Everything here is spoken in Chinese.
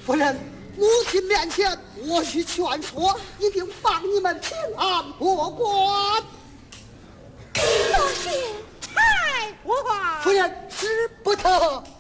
夫人，母亲面前我需劝说，一定帮你们平安过关。 多谢差我。 夫人，使不得。